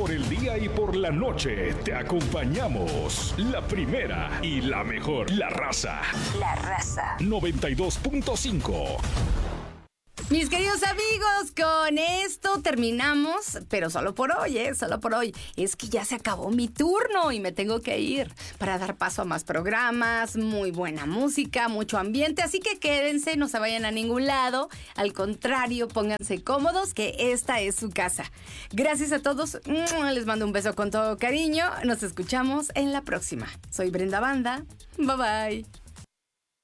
Por el día y por la noche te acompañamos. La primera y la mejor. La Raza. La Raza. 92.5. Mis queridos amigos, con esto terminamos, pero solo por hoy, solo por hoy. Es que ya se acabó mi turno y me tengo que ir para dar paso a más programas, muy buena música, mucho ambiente, así que quédense, no se vayan a ningún lado. Al contrario, pónganse cómodos, que esta es su casa. Gracias a todos, les mando un beso con todo cariño. Nos escuchamos en la próxima. Soy Brenda Banda. Bye bye.